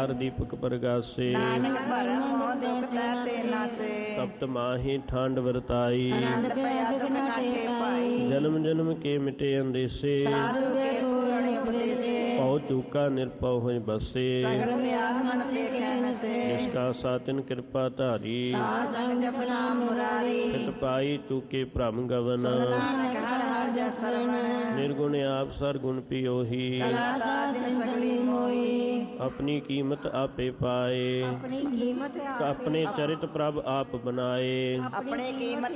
ਚਾਰ ਦੀਪਕ ਪ੍ਰਗਾਸੇ। ਨਾਨਕ ਭਰਮ ਦੁਖ ਤੇ ਨਾਸੇ। ਤਪਤ ਮਾਹੀ ਠੰਡ ਵਰਤਾਈ। ਆਨੰਦ ਪਿਆ ਦੁਖ ਨਾਟੇ ਪਾਈ। ਜਨਮ ਜਨਮ ਕੇ ਮਿਟੇ ਅੰਦੇਸੇ। ਸਾਧੂ ਕੇ ਪੂਰਨ ਉਪਦੇਸੇ। ਪਉ ਚੂਕਾ ਨਿਰਪਉ ਹੋਇ ਬਸੇ। ਸਗਲ ਮਿਆਦ ਮਨ ਤੇ ਕਹਿਨਸੇ। ਜਿਸ ਕਾ ਸਾਤਿਨ ਕਿਰਪਾ ਧਾਰੀ। ਸਾਧ ਸੰਗ ਜਪਨਾ ਮੁਰਾਰੀ। ਤਿਤ ਪਾਈ ਚੂਕੇ ਭ੍ਰਮ ਗਵਨ। ਨਾਨਕ ਹਰ ਹਰ ਜਸ ਸਰਣ। ਨਿਰਗੁਣ ਆਪ ਸਰ ਗੁਣ ਪਿਓਹੀ। ਕਲਾਤਾ ਤਿਨ ਸਗਲੀ ਮੋਈ। ਆਪਣੀ ਕੀਮਤ ਆਪੇ ਪਾਏ। ਆਪਣੀ ਕੀਮਤ ਆਪਣੇ ਚਰਿਤ ਪ੍ਰਭ ਆਪ ਬਨਾਏ। ਆਪਣੇ ਕੀਮਤ